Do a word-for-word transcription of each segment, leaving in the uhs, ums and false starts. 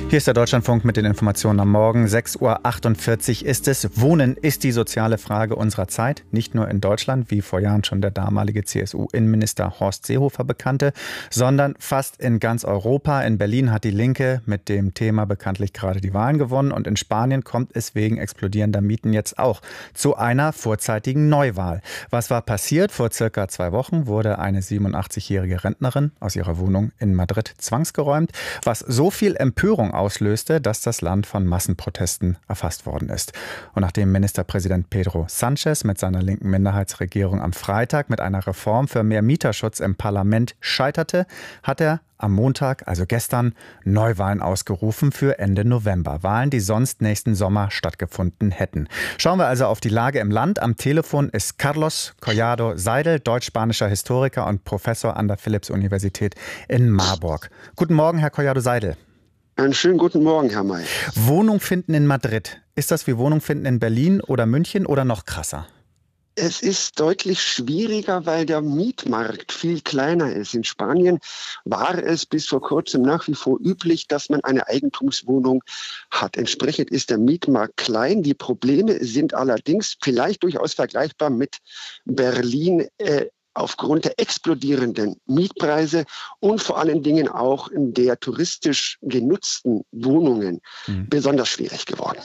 Hier ist der Deutschlandfunk mit den Informationen am Morgen. sechs Uhr achtundvierzig ist es. Wohnen ist die soziale Frage unserer Zeit. Nicht nur in Deutschland, wie vor Jahren schon der damalige C S U-Innenminister Horst Seehofer bekannte, sondern fast in ganz Europa. In Berlin hat die Linke mit dem Thema bekanntlich gerade die Wahlen gewonnen. Und in Spanien kommt es wegen explodierender Mieten jetzt auch zu einer vorzeitigen Neuwahl. Was war passiert? Vor circa zwei Wochen wurde eine siebenundachtzigjährige Rentnerin aus ihrer Wohnung in Madrid zwangsgeräumt, was so viel Empörung auslöste, dass das Land von Massenprotesten erfasst worden ist. Und nachdem Ministerpräsident Pedro Sánchez mit seiner linken Minderheitsregierung am Freitag mit einer Reform für mehr Mieterschutz im Parlament scheiterte, hat er am Montag, also gestern, Neuwahlen ausgerufen für Ende November. Wahlen, die sonst nächsten Sommer stattgefunden hätten. Schauen wir also auf die Lage im Land. Am Telefon ist Carlos Collado Seidel, deutsch-spanischer Historiker und Professor an der Philipps-Universität in Marburg. Guten Morgen, Herr Collado Seidel. Einen schönen guten Morgen, Herr May. Wohnung finden in Madrid. Ist das wie Wohnung finden in Berlin oder München oder noch krasser? Es ist deutlich schwieriger, weil der Mietmarkt viel kleiner ist. In Spanien war es bis vor kurzem nach wie vor üblich, dass man eine Eigentumswohnung hat. Entsprechend ist der Mietmarkt klein. Die Probleme sind allerdings vielleicht durchaus vergleichbar mit Berlin, äh, aufgrund der explodierenden Mietpreise und vor allen Dingen auch in der touristisch genutzten Wohnungen mhm. besonders schwierig geworden.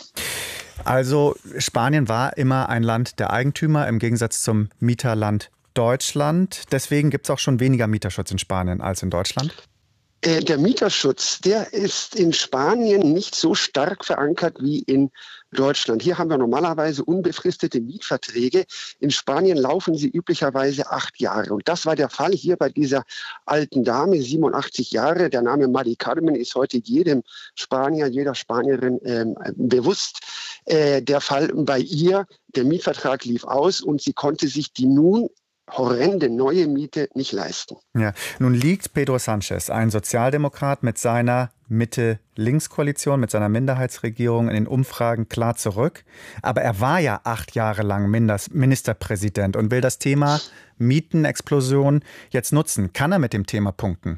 Also Spanien war immer ein Land der Eigentümer im Gegensatz zum Mieterland Deutschland. Deswegen gibt es auch schon weniger Mieterschutz in Spanien als in Deutschland. Der Mieterschutz, der ist in Spanien nicht so stark verankert wie in Deutschland. Hier haben wir normalerweise unbefristete Mietverträge. In Spanien laufen sie üblicherweise acht Jahre. Und das war der Fall hier bei dieser alten Dame, siebenundachtzig Jahre. Der Name Mari Carmen ist heute jedem Spanier, jeder Spanierin ähm, bewusst. Äh, der Fall bei ihr, der Mietvertrag lief aus und sie konnte sich die nun horrende neue Miete nicht leisten. Ja, nun liegt Pedro Sánchez, ein Sozialdemokrat, mit seiner Mitte-Links-Koalition, mit seiner Minderheitsregierung in den Umfragen klar zurück. Aber er war ja acht Jahre lang Ministerpräsident und will das Thema Mietenexplosion jetzt nutzen. Kann er mit dem Thema punkten?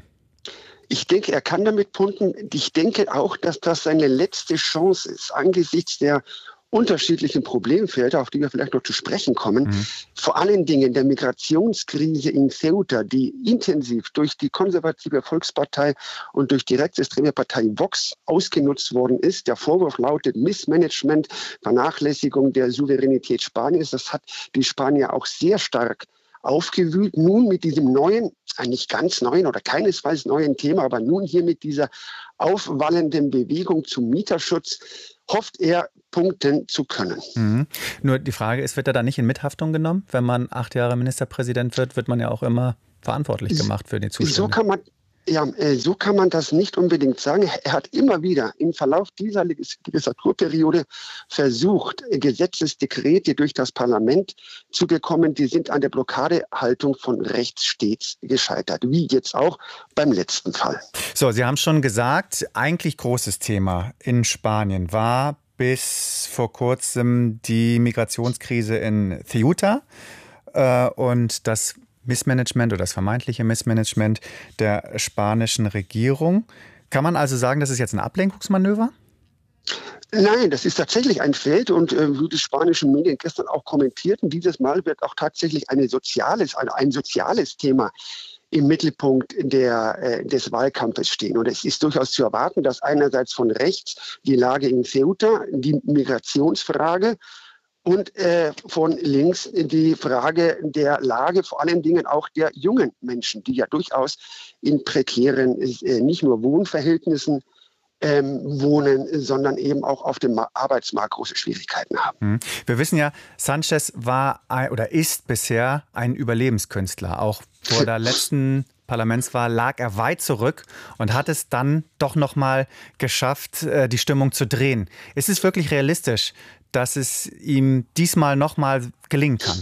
Ich denke, er kann damit punkten. Ich denke auch, dass das seine letzte Chance ist, angesichts der unterschiedlichen Problemfelder, auf die wir vielleicht noch zu sprechen kommen. Mhm. Vor allen Dingen der Migrationskrise in Ceuta, die intensiv durch die konservative Volkspartei und durch die rechtsextreme Partei Vox ausgenutzt worden ist. Der Vorwurf lautet Missmanagement, Vernachlässigung der Souveränität Spaniens. Das hat die Spanier auch sehr stark aufgewühlt. Nun mit diesem neuen, nicht ganz neuen oder keinesfalls neuen Thema, aber nun hier mit dieser aufwallenden Bewegung zum Mieterschutz hofft er, punkten zu können. Mhm. Nur die Frage ist, wird er da nicht in Mithaftung genommen? Wenn man acht Jahre Ministerpräsident wird, wird man ja auch immer verantwortlich gemacht für die Zustände. So kann man Ja, so kann man das nicht unbedingt sagen. Er hat immer wieder im Verlauf dieser Legislaturperiode versucht, Gesetzesdekrete durch das Parlament zu bekommen. Die sind an der Blockadehaltung von rechts stets gescheitert, wie jetzt auch beim letzten Fall. So, Sie haben schon gesagt, eigentlich großes Thema in Spanien war bis vor kurzem die Migrationskrise in Ceuta äh, und das Missmanagement oder das vermeintliche Missmanagement der spanischen Regierung. Kann man also sagen, das ist jetzt ein Ablenkungsmanöver? Nein, das ist tatsächlich ein Feld und äh, wie die spanischen Medien gestern auch kommentierten, dieses Mal wird auch tatsächlich eine soziales, ein, ein soziales Thema im Mittelpunkt der, äh, des Wahlkampfes stehen. Und es ist durchaus zu erwarten, dass einerseits von rechts die Lage in Ceuta, die Migrationsfrage, und äh, von links die Frage der Lage, vor allen Dingen auch der jungen Menschen, die ja durchaus in prekären, äh, nicht nur Wohnverhältnissen ähm, wohnen, sondern eben auch auf dem Arbeitsmarkt große Schwierigkeiten haben. Wir wissen ja, Sánchez war ein, oder ist bisher ein Überlebenskünstler. Auch vor der letzten Parlamentswahl lag er weit zurück und hat es dann doch noch mal geschafft, die Stimmung zu drehen. Ist es wirklich realistisch, dass es ihm diesmal noch mal gelingen kann?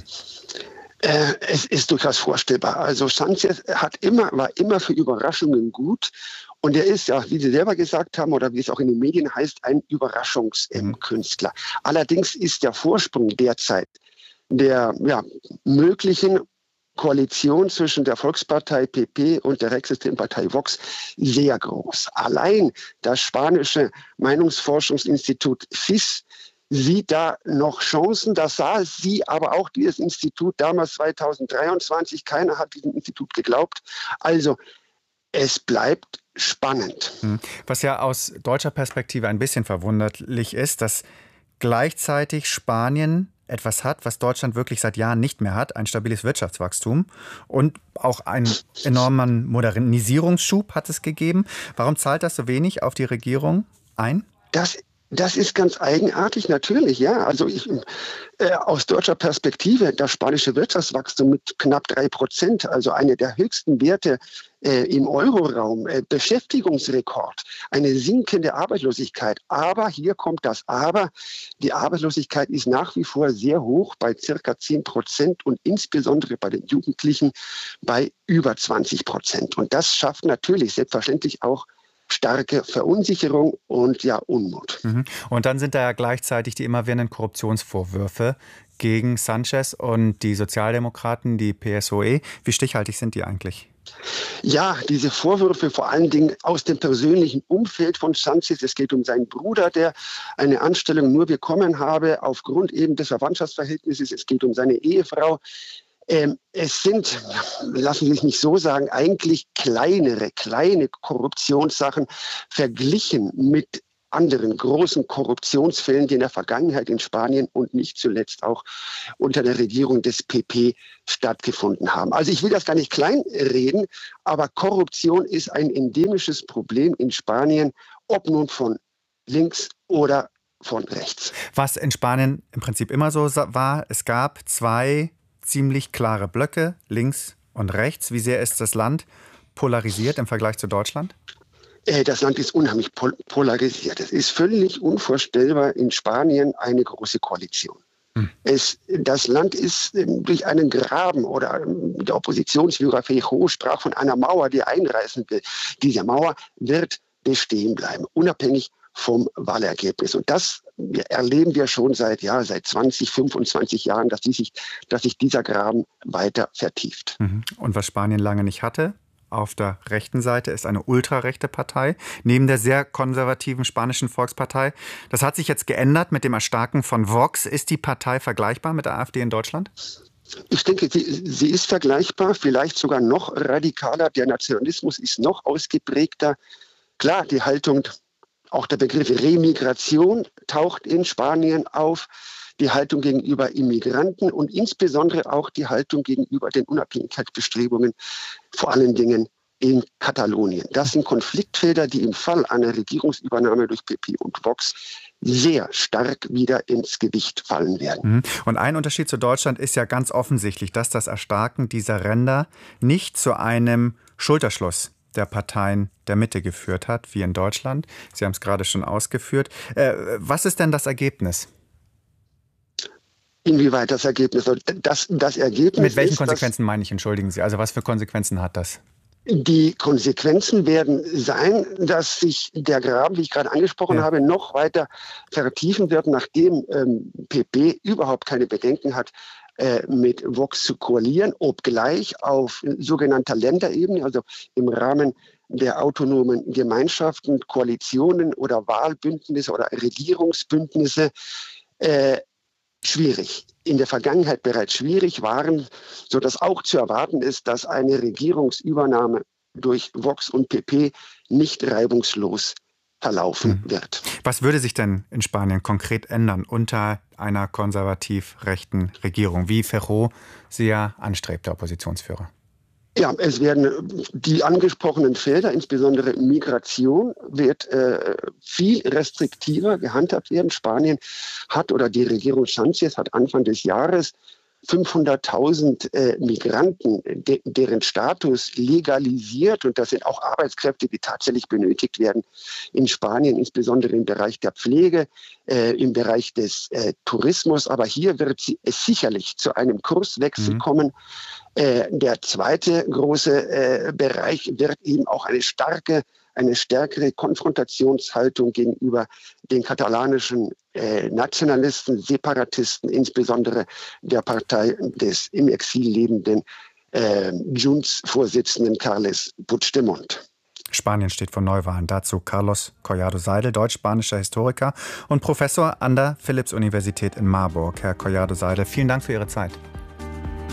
Äh, es ist durchaus vorstellbar. Also Sánchez hat immer, war immer für Überraschungen gut. Und er ist ja, wie Sie selber gesagt haben, oder wie es auch in den Medien heißt, ein Überraschungskünstler. Allerdings ist der Vorsprung derzeit der ja, möglichen Koalition zwischen der Volkspartei P P und der rechtsextremen Partei Vox sehr groß. Allein das spanische Meinungsforschungsinstitut F I S sieht da noch Chancen. Das sah sie aber auch dieses Institut damals zweitausenddreiundzwanzig. Keiner hat diesem Institut geglaubt. Also es bleibt spannend. Was ja aus deutscher Perspektive ein bisschen verwunderlich ist, dass gleichzeitig Spanien etwas hat, was Deutschland wirklich seit Jahren nicht mehr hat, ein stabiles Wirtschaftswachstum und auch einen enormen Modernisierungsschub hat es gegeben. Warum zahlt das so wenig auf die Regierung ein? Das Das ist ganz eigenartig, natürlich, ja. Also ich, äh, aus deutscher Perspektive das spanische Wirtschaftswachstum mit knapp drei Prozent, also eine der höchsten Werte äh, im Euroraum, äh, Beschäftigungsrekord, eine sinkende Arbeitslosigkeit. Aber hier kommt das Aber, die Arbeitslosigkeit ist nach wie vor sehr hoch, bei circa zehn Prozent und insbesondere bei den Jugendlichen bei über zwanzig Prozent. Und das schafft natürlich selbstverständlich auch starke Verunsicherung und ja Unmut. Und dann sind da ja gleichzeitig die immerwährenden Korruptionsvorwürfe gegen Sanchez und die Sozialdemokraten, die P S O E. Wie stichhaltig sind die eigentlich? Ja, diese Vorwürfe vor allen Dingen aus dem persönlichen Umfeld von Sanchez. Es geht um seinen Bruder, der eine Anstellung nur bekommen habe aufgrund eben des Verwandtschaftsverhältnisses. Es geht um seine Ehefrau. Ähm, es sind, lassen Sie es nicht so sagen, eigentlich kleinere, kleine Korruptionssachen verglichen mit anderen großen Korruptionsfällen, die in der Vergangenheit in Spanien und nicht zuletzt auch unter der Regierung des P P stattgefunden haben. Also ich will das gar nicht kleinreden, aber Korruption ist ein endemisches Problem in Spanien, ob nun von links oder von rechts. Was in Spanien im Prinzip immer so war, es gab zwei ziemlich klare Blöcke, links und rechts. Wie sehr ist das Land polarisiert im Vergleich zu Deutschland? Das Land ist unheimlich polarisiert. Es ist völlig unvorstellbar in Spanien eine große Koalition. Hm. Es, das Land ist durch einen Graben oder der Oppositionsführer Feijóo sprach von einer Mauer, die einreißen will. Diese Mauer wird bestehen bleiben, unabhängig vom Wahlergebnis. Und das erleben wir schon seit, ja, seit zwanzig, fünfundzwanzig Jahren, dass, die sich, dass sich dieser Graben weiter vertieft. Und was Spanien lange nicht hatte, auf der rechten Seite ist eine ultrarechte Partei, neben der sehr konservativen spanischen Volkspartei. Das hat sich jetzt geändert mit dem Erstarken von Vox. Ist die Partei vergleichbar mit der AfD in Deutschland? Ich denke, sie, sie ist vergleichbar, vielleicht sogar noch radikaler. Der Nationalismus ist noch ausgeprägter. Klar, die Haltung, auch der Begriff Remigration taucht in Spanien auf, die Haltung gegenüber Immigranten und insbesondere auch die Haltung gegenüber den Unabhängigkeitsbestrebungen, vor allen Dingen in Katalonien. Das sind Konfliktfelder, die im Fall einer Regierungsübernahme durch P P und Vox sehr stark wieder ins Gewicht fallen werden. Und ein Unterschied zu Deutschland ist ja ganz offensichtlich, dass das Erstarken dieser Ränder nicht zu einem Schulterschluss der Parteien der Mitte geführt hat, wie in Deutschland. Sie haben es gerade schon ausgeführt. Äh, was ist denn das Ergebnis? Inwieweit das Ergebnis? Das, das Ergebnis Mit welchen ist, Konsequenzen meine ich, entschuldigen Sie? Also was für Konsequenzen hat das? Die Konsequenzen werden sein, dass sich der Graben, wie ich gerade angesprochen ja. habe, noch weiter vertiefen wird, nachdem ähm, P P überhaupt keine Bedenken hat, äh, mit Vox zu koalieren, obgleich auf sogenannter Länderebene, also im Rahmen der autonomen Gemeinschaften, Koalitionen oder Wahlbündnisse oder Regierungsbündnisse äh, schwierig, in der Vergangenheit bereits schwierig waren, sodass auch zu erwarten ist, dass eine Regierungsübernahme durch Vox und P P nicht reibungslos verlaufen mhm. wird. Was würde sich denn in Spanien konkret ändern unter einer konservativ-rechten Regierung, wie Feijóo sie ja anstrebt, der Oppositionsführer? Ja, es werden die angesprochenen Felder, insbesondere Migration, wird äh, viel restriktiver gehandhabt werden. Spanien hat oder die Regierung Sanchez hat Anfang des Jahres fünfhunderttausend äh, Migranten, de, deren Status legalisiert. Und das sind auch Arbeitskräfte, die tatsächlich benötigt werden in Spanien, insbesondere im Bereich der Pflege, äh, im Bereich des äh, Tourismus. Aber hier wird es sicherlich zu einem Kurswechsel mhm. kommen. Äh, der zweite große äh, Bereich wird eben auch eine starke, eine stärkere Konfrontationshaltung gegenüber den katalanischen äh, Nationalisten, Separatisten, insbesondere der Partei des im Exil lebenden äh, Junts-Vorsitzenden Carles Puigdemont. Spanien steht vor Neuwahlen. Dazu Carlos Collado Seidel, deutsch-spanischer Historiker und Professor an der Philipps-Universität in Marburg. Herr Collado Seidel, vielen Dank für Ihre Zeit.